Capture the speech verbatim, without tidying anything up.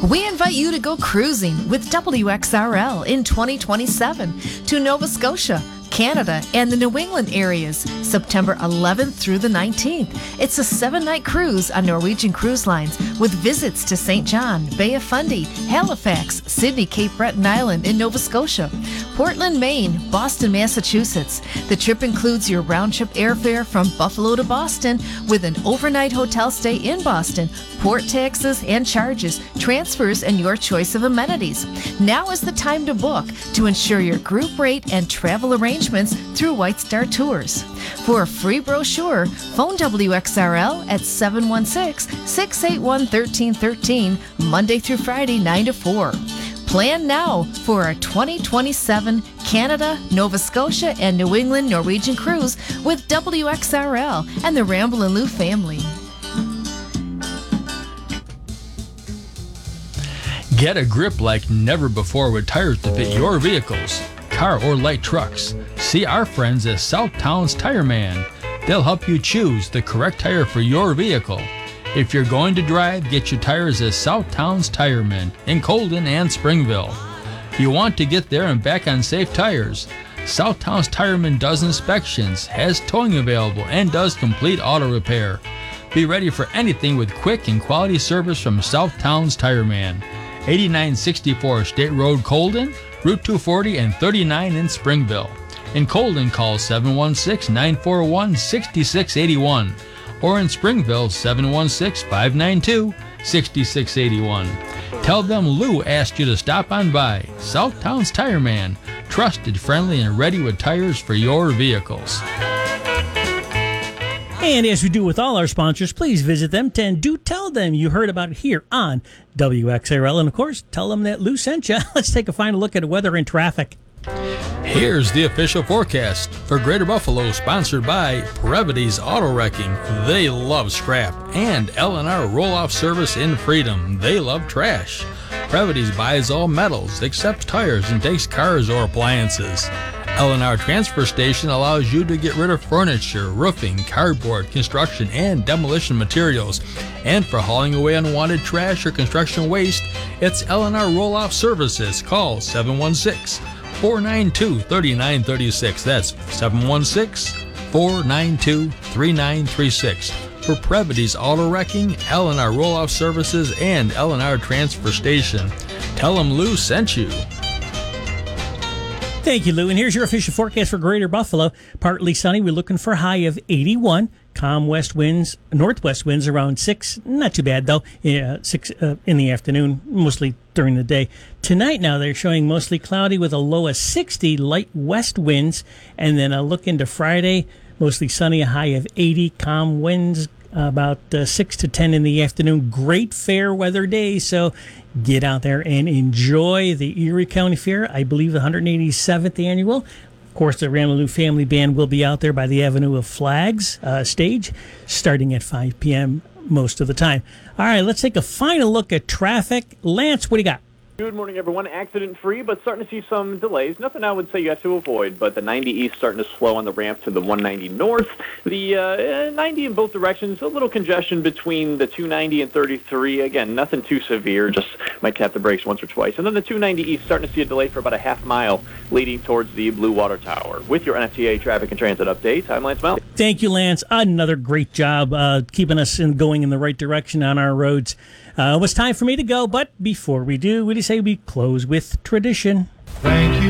We invite you to go cruising with W X R L in twenty twenty-seven to Nova Scotia, Canada, and the New England areas, September eleventh through the nineteenth. It's a seven-night cruise on Norwegian Cruise Lines with visits to Saint John, Bay of Fundy, Halifax, Sydney, Cape Breton Island, and Nova Scotia, Portland, Maine, Boston, Massachusetts. The trip includes your round-trip airfare from Buffalo to Boston with an overnight hotel stay in Boston, port taxes and charges, transfers, and your choice of amenities. Now is the time to book to ensure your group rate and travel arrangements through White Star Tours. For a free brochure, phone W X R L at seven one six, six eight one, one three one three, Monday through Friday, nine to four. Plan now for our twenty twenty-seven Canada, Nova Scotia, and New England Norwegian cruise with W X R L and the Ramble and Lou family. Get a grip like never before with tires to fit your vehicles, car or light trucks. See our friends at South Towns Tire Man. They'll help you choose the correct tire for your vehicle. If you're going to drive, get your tires at South Towns Tire Man in Colden and Springville. If you want to get there and back on safe tires, South Towns Tire Man does inspections, has towing available, and does complete auto repair. Be ready for anything with quick and quality service from South Towns Tire Man. eighty-nine sixty-four State Road, Colden, Route two forty and thirty-nine in Springville. In Colden, call seven one six, nine four one, six six eight one. Or in Springville, seven one six, five nine two, six six eight one. Tell them Lou asked you to stop on by. South Towns Tire Man. Trusted, friendly, and ready with tires for your vehicles. And as we do with all our sponsors, please visit them and do tell them you heard about it here on W X R L. And, of course, tell them that Lou sent you. Let's take a final look at weather and traffic. Here's the official forecast for Greater Buffalo, sponsored by Previty's Auto Wrecking. They love scrap. And L and R Roll-Off Service in Freedom. They love trash. Previty's buys all metals, accepts tires, and takes cars or appliances. L and R Transfer Station allows you to get rid of furniture, roofing, cardboard, construction, and demolition materials. And for hauling away unwanted trash or construction waste, it's L and R Roll-Off Services. Call seven one six, four nine two, three nine three six. That's seven one six, four nine two, three nine three six. For Previty's Auto Wrecking, L and R Roll-Off Services, and L and R Transfer Station. Tell them Lou sent you. Thank you, Lou. And here's your official forecast for Greater Buffalo. Partly sunny. We're looking for a high of eighty-one. Calm west winds, northwest winds around six. Not too bad, though. Yeah, six uh, in the afternoon, mostly during the day. Tonight, now, they're showing mostly cloudy with a low of sixty, light west winds. And then a look into Friday, mostly sunny, a high of eighty. Calm winds uh, about uh, six to ten in the afternoon. Great fair weather day, so get out there and enjoy the Erie County Fair. I believe the one hundred eighty-seventh annual. Of course, the Ramble and Lou Family Band will be out there by the Avenue of Flags uh, stage starting at five p.m. most of the time. All right, let's take a final look at traffic. Lance, what do you got? Good morning, everyone. Accident-free, but starting to see some delays. Nothing I would say you have to avoid, but the ninety East starting to slow on the ramp to the one ninety North. The uh, ninety in both directions, a little congestion between the two ninety and thirty-three. Again, nothing too severe, just might tap the brakes once or twice. And then the two ninety East starting to see a delay for about a half mile leading towards the Blue Water Tower. With your N F T A traffic and transit update, I'm Lance Mel. Thank you, Lance. Another great job uh, keeping us in, going in the right direction on our roads. Uh, it was time for me to go, but before we do, we just say we close with tradition. Thank you.